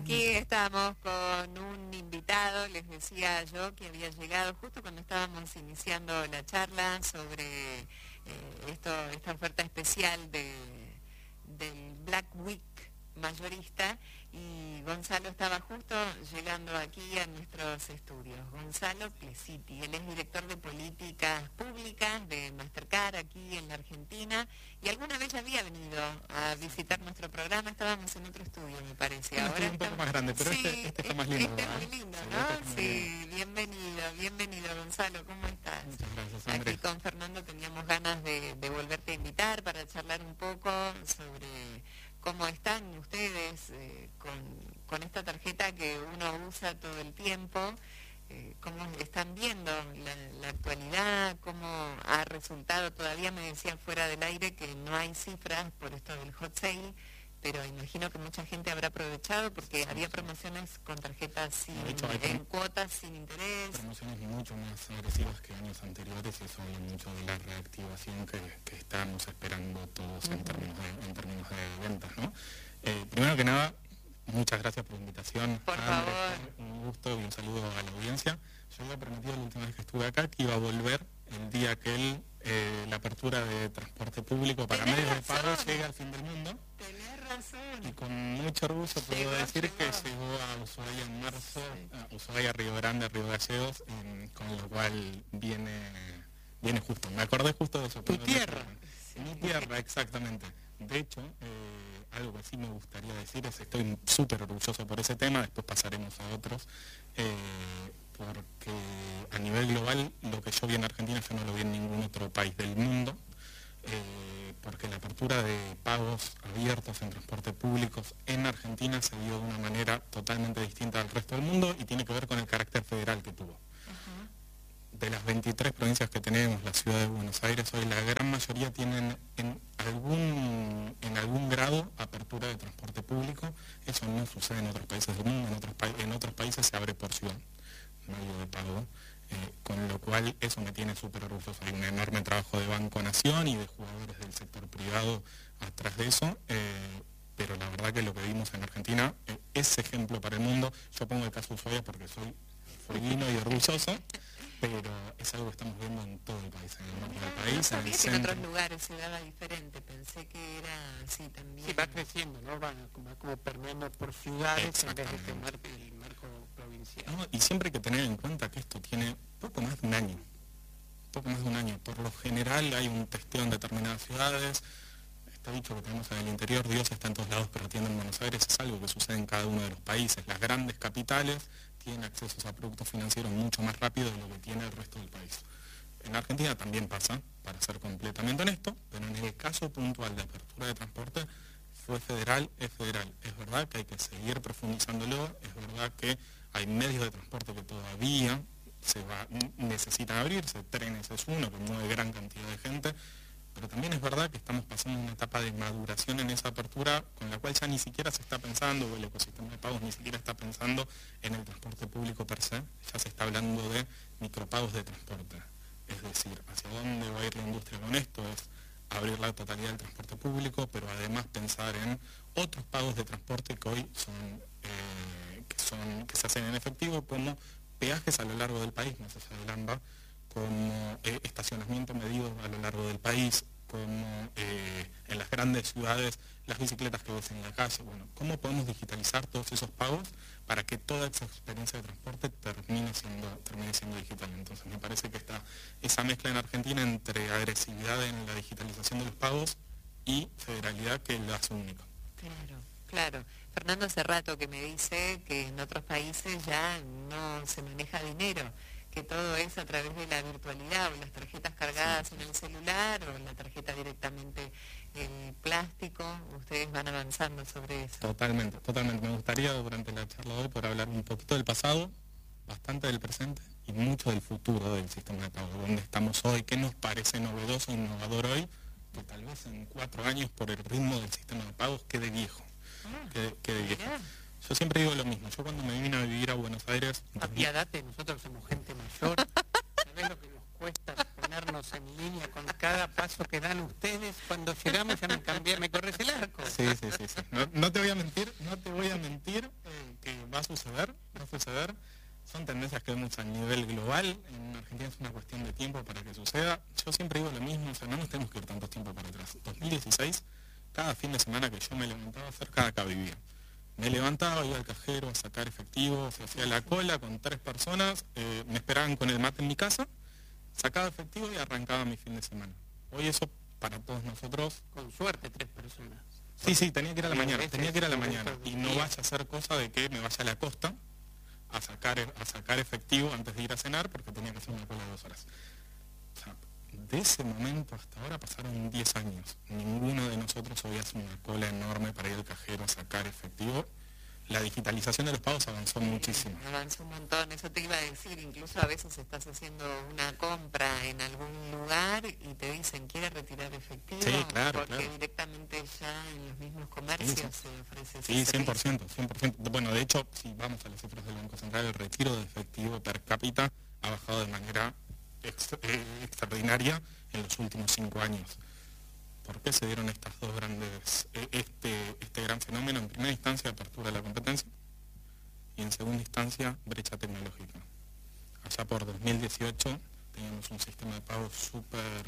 Aquí estamos con un invitado, les decía yo que había llegado justo cuando estábamos iniciando la charla sobre esta oferta especial del Black Week mayorista, y Gonzalo estaba justo llegando aquí a nuestros estudios. Gonzalo Plesiti, él es director de políticas públicas de Mastercard aquí en la Argentina, y alguna vez ya había venido a visitar nuestro programa. Estábamos en otro estudio, me parece. Bueno, Ahora un poco más grande, pero sí, este está más lindo. Este es muy lindo, Sí, ¿no? Sí, bienvenido Gonzalo, ¿cómo estás? Muchas gracias, Andrés. Aquí con Fernando teníamos ganas de volverte a invitar para charlar un poco sobre cómo están ustedes con esta tarjeta que uno usa todo el tiempo, cómo están viendo la actualidad, cómo ha resultado. Todavía me decían fuera del aire que no hay cifras por esto del hot sale, pero imagino que mucha gente habrá aprovechado porque había promociones con tarjetas en cuotas sin interés. Promociones mucho más agresivas que años anteriores, y eso habla mucho de la reactivación que estamos esperando todos en términos de ventas, ¿no? Primero que nada, muchas gracias por la invitación. Por favor. Un gusto y un saludo a la audiencia. Yo había prometido la última vez que estuve acá que iba a volver el día que la apertura de transporte público para medios de pago llegue al fin del mundo. Tenés razón. Y con mucho orgullo puedo decir que llegó a Ushuaia en marzo, a Ushuaia, Río Grande, Río Gallegos, con lo cual viene justo. Me acordé justo de eso. Tu tierra. Mi tierra, exactamente. De hecho, algo que sí me gustaría decir es que estoy súper orgulloso por ese tema, después pasaremos a otros, porque a nivel global lo que yo vi en Argentina yo no lo vi en ningún otro país del mundo, porque la apertura de pagos abiertos en transporte público en Argentina se dio de una manera totalmente distinta al resto del mundo, y tiene que ver con el carácter federal que tuvo. De las 23 provincias que tenemos, la ciudad de Buenos Aires, hoy la gran mayoría tienen en algún grado apertura de transporte público. Eso no sucede en otros países del mundo. En otros países se abre por ciudad, medio de pago, con lo cual eso me tiene súper orgulloso. Hay un enorme trabajo de Banco Nación y de jugadores del sector privado atrás de eso, pero la verdad que lo que vimos en Argentina es ejemplo para el mundo. Yo pongo el caso de Ushuaia porque soy fueguino y orgulloso, pero es algo que estamos viendo en todo el país, en el norte del país, No sabía en el que en centro. otros lugares se daba diferente, pensé que era así también. Sí, va creciendo, ¿no? Va como permeando por ciudades en vez de tomar el marco provincial. No, y siempre hay que tener en cuenta que esto tiene poco más de un año. Por lo general hay un testeo en determinadas ciudades. Está dicho que tenemos en el interior, Dios está en todos lados, pero atiende en Buenos Aires. Es algo que sucede en cada uno de los países. Las grandes capitales tienen accesos a productos financieros mucho más rápido de lo que tiene el resto del país. En Argentina también pasa, para ser completamente honesto, pero en el caso puntual de apertura de transporte fue federal, es federal. Es verdad que hay que seguir profundizándolo, es verdad que hay medios de transporte que todavía necesitan abrirse, trenes es uno que mueve gran cantidad de gente, pero también es verdad que estamos pasando una etapa de maduración en esa apertura con la cual ya ni siquiera se está pensando, o el ecosistema de pagos ni siquiera está pensando en el transporte público per se, ya se está hablando de micropagos de transporte. Es decir, hacia dónde va a ir la industria con esto es abrir la totalidad del transporte público, pero además pensar en otros pagos de transporte que hoy que se hacen en efectivo, como peajes a lo largo del país, más allá del AMBA, como estacionamiento medido a lo largo del país, como en las grandes ciudades las bicicletas que ves en la calle. Bueno, ¿cómo podemos digitalizar todos esos pagos para que toda esa experiencia de transporte termine siendo digital? Entonces me parece que está esa mezcla en Argentina entre agresividad en la digitalización de los pagos y federalidad que lo hace único. Claro. Fernando hace rato que me dice que en otros países ya no se maneja dinero, que todo es a través de la virtualidad, o las tarjetas cargadas en el celular, o la tarjeta directamente en plástico. Ustedes van avanzando sobre eso. Totalmente. Me gustaría durante la charla de hoy poder hablar un poquito del pasado, bastante del presente y mucho del futuro del sistema de pago, dónde estamos hoy, qué nos parece novedoso e innovador hoy, que tal vez en 4 años por el ritmo del sistema de pagos quede viejo. Quede viejo. Yo siempre digo lo mismo. Yo cuando me vine a vivir a Buenos Aires... Apiadate, nosotros somos gente mayor. ¿Sabés lo que nos cuesta ponernos en línea con cada paso que dan ustedes? Cuando llegamos ya me corres el arco. Sí. No te voy a mentir que va a suceder, son tendencias que vemos a nivel global. En Argentina es una cuestión de tiempo para que suceda. Yo siempre digo lo mismo, o sea, no nos tenemos que ir tanto tiempo para atrás. 2016, cada fin de semana que yo me levantaba a hacer cada vivía. Me levantaba, iba al cajero a sacar efectivo, se hacía la cola con 3 personas, me esperaban con el mate en mi casa, sacaba efectivo y arrancaba mi fin de semana. Hoy eso para todos nosotros... Con suerte 3 personas. Sí, tenía que ir a la mañana, y no vaya a hacer cosa de que me vaya a la costa a sacar efectivo antes de ir a cenar porque tenía que hacer una cola de 2 horas. O sea, de ese momento hasta ahora pasaron 10 años. Ninguno de nosotros hoy hace una cola enorme para ir al cajero a sacar efectivo. La digitalización de los pagos avanzó muchísimo. Avanzó un montón, eso te iba a decir. Incluso a veces estás haciendo una compra en algún lugar y te dicen, ¿quiere retirar efectivo? Sí, claro. Porque directamente ya en los mismos comercios se ofrece ese Sí, servicio. 100%. Bueno, de hecho, si vamos a las cifras del Banco Central, el retiro de efectivo per cápita ha bajado de manera extraordinaria en los últimos 5 años. ¿Por qué se dieron estas dos grandes, este gran fenómeno? En primera instancia, apertura de la competencia, y en segunda instancia, brecha tecnológica. Allá por 2018 teníamos un sistema de pago súper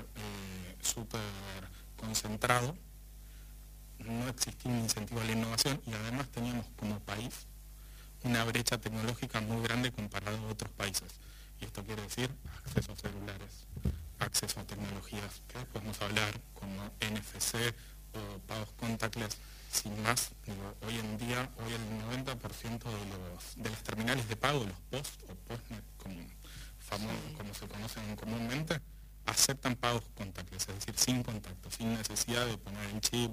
concentrado, no existía un incentivo a la innovación y además teníamos como país una brecha tecnológica muy grande comparado a otros países. Y esto quiere decir acceso a celulares, acceso a tecnologías que podemos hablar como NFC o pagos contactless. Sin más, digo, hoy en día, el 90% de las terminales de pago, los POS o POSnet, como se conocen comúnmente, aceptan pagos contactless, es decir, sin contacto, sin necesidad de poner el chip.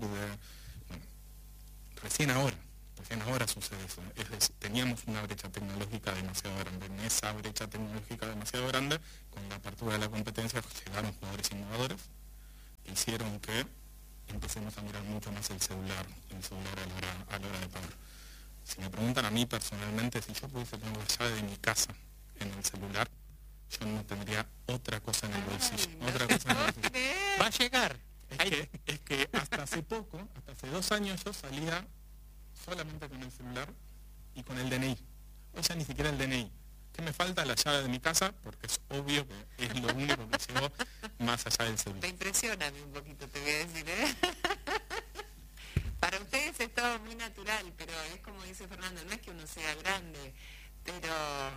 Recién ahora sucede eso. Es decir, teníamos una brecha tecnológica demasiado grande. En esa brecha tecnológica demasiado grande, con la apertura de la competencia, llegaron jugadores innovadores que hicieron que empecemos a mirar mucho más el celular a la hora de pagar. Si me preguntan a mí personalmente, si yo pudiese tener la llave de mi casa en el celular, yo no tendría otra cosa en el bolsillo. Va a llegar. Es que hasta hace 2 años yo salía solamente con el celular y con el DNI. Hoy ya ni siquiera el DNI. ¿Qué me falta? La llave de mi casa, porque es obvio que es lo único que llegó más allá del celular. Te impresiona a mí un poquito, te voy a decir, ¿eh? Para ustedes es todo muy natural, pero es como dice Fernando, no es que uno sea grande, pero...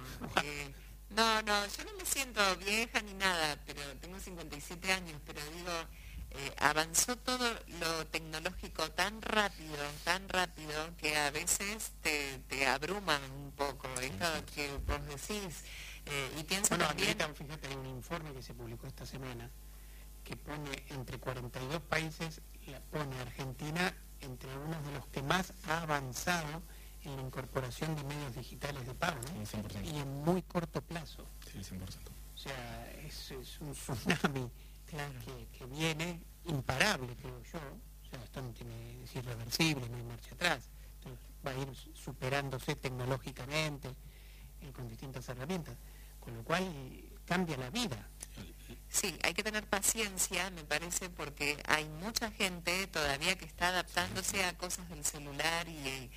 no, yo no me siento vieja ni nada, pero tengo 57 años, pero digo... avanzó todo lo tecnológico tan rápido, que a veces te abruma un poco esto que vos decís. Y pienso también... Fíjate, hay un informe que se publicó esta semana que pone entre 42 países, pone Argentina entre uno de los que más ha avanzado en la incorporación de medios digitales de pago, ¿no? Sí, 100%. Y en muy corto plazo. Sí, 100%. O sea, es un tsunami. Claro. Que viene imparable, creo yo. O sea, esto no es irreversible, no hay marcha atrás. Entonces, va a ir superándose tecnológicamente con distintas herramientas, con lo cual cambia la vida. Sí, hay que tener paciencia, me parece, porque hay mucha gente todavía que está adaptándose a cosas del celular y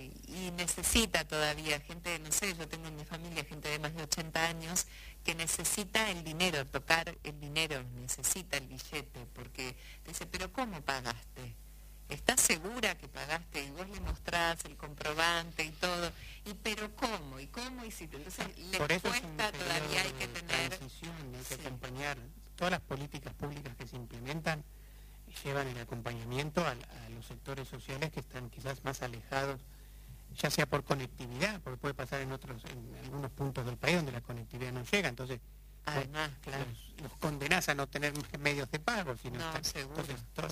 necesita todavía gente, no sé, yo tengo en mi familia gente de más de 80 años que necesita el dinero, tocar el dinero, necesita el billete, porque dice, pero ¿cómo pagaste? ¿Estás segura que pagaste? Y vos le mostrás el comprobante y todo, y pero ¿cómo? ¿Y cómo hiciste? Entonces les cuesta todavía, hay que tener... Hay que acompañar. Todas las políticas públicas que se implementan llevan el acompañamiento a los sectores sociales que están quizás más alejados, ya sea por conectividad, porque puede pasar en algunos puntos del país donde la conectividad no llega, entonces además, claro, los condenás a no tener medios de pago, sino seguro.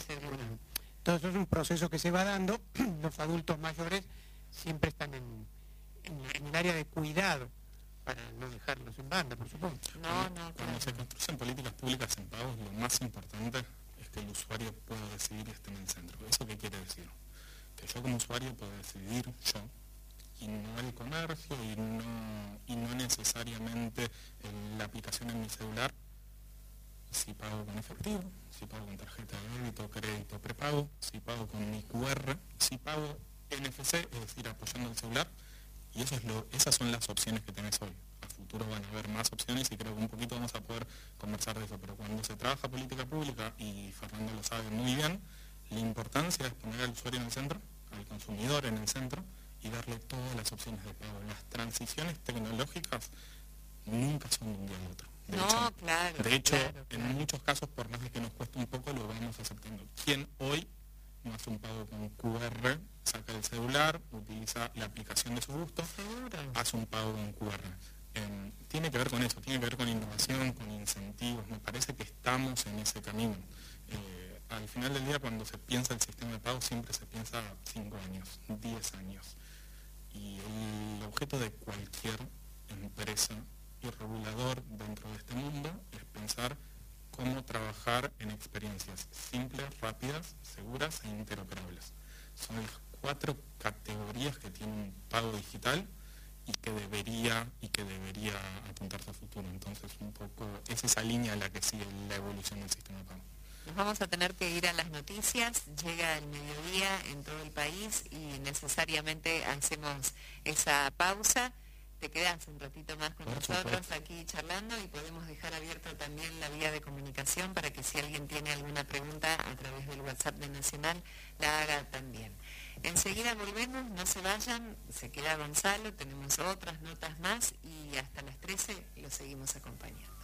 Todo eso es un proceso que se va dando. Los adultos mayores siempre están en el área de cuidado para no dejarlos en banda, por supuesto. Cuando se construyen políticas públicas en pagos, lo más importante es que el usuario pueda decidir y esté en el centro. ¿Eso qué quiere decir? Que yo como usuario puedo decidir yo, y no el comercio, y no necesariamente la aplicación en mi celular, si pago con efectivo, si pago con tarjeta de débito, crédito, prepago, si pago con mi QR, si pago NFC, es decir, apoyando el celular, Y esas son las opciones que tenés hoy. A futuro van a haber más opciones y creo que un poquito vamos a poder conversar de eso. Pero cuando se trabaja política pública, y Fernando lo sabe muy bien, la importancia es poner al usuario en el centro, al consumidor en el centro, y darle todas las opciones de pago. Las transiciones tecnológicas nunca son de un día al otro. De hecho, en muchos casos, por más de que nos cueste un poco, lo vamos aceptando. ¿Quién hoy no hace un pago con QR, saca el celular, utiliza la aplicación de su gusto, hace un pago con QR? Tiene que ver con eso, tiene que ver con innovación, con incentivos. Me parece que estamos en ese camino. Al final del día, cuando se piensa el sistema de pago, siempre se piensa 5 años, 10 años. Y el objeto de cualquier empresa y regulador dentro de este mundo es pensar cómo trabajar en experiencias simples, rápidas, seguras e interoperables. Son las 4 categorías que tiene un pago digital y que debería apuntarse a futuro. Entonces, un poco es esa línea la que sigue la evolución del sistema de pago. Nos vamos a tener que ir a las noticias, llega el mediodía en todo el país y necesariamente hacemos esa pausa. Te quedas un ratito más con nosotros aquí charlando y podemos dejar abierta también la vía de comunicación para que si alguien tiene alguna pregunta a través del WhatsApp de Nacional, la haga también. Enseguida volvemos, no se vayan, se queda Gonzalo, tenemos otras notas más y hasta las 13 lo seguimos acompañando.